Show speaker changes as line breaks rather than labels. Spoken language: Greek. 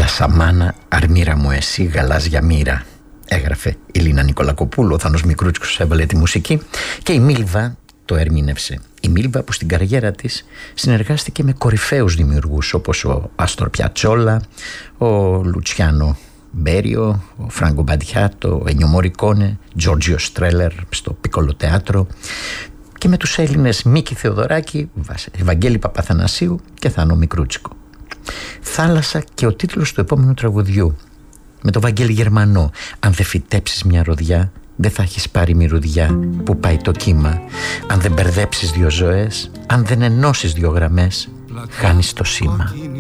Θάλασσα μάνα, αρμύρα μου εσύ, γαλάζια μοίρα. Έγραφε η Λίνα Νικολακοπούλου, ο Θάνος Μικρούτσικος έβαλε τη μουσική και η Μίλβα το ερμήνευσε. Η Μίλβα που στην καριέρα της συνεργάστηκε με κορυφαίους δημιουργούς όπως ο Άστορ Πιατσόλα, ο Λουτσιάνο Μπέριο, ο Φράγκο Μπαντιάτο, ο Ένιο Μορικόνε, Τζόρτζιο Στρέλερ στο Πίκολο Θέατρο και με τους Έλληνες Μίκη Θεοδωράκη, Ευαγγέλη Παπαθανασίου και Θάνο Μικρούτσικο. Θάλασσα και ο τίτλος του επόμενου τραγουδιού με τον Βαγγέλη Γερμανό. Αν δεν φυτέψεις μια ροδιά, δεν θα έχεις πάρει μυρωδιά που πάει το κύμα. Αν δεν μπερδέψεις δύο ζωές, αν δεν ενώσεις δύο γραμμές, χάνεις το σήμα.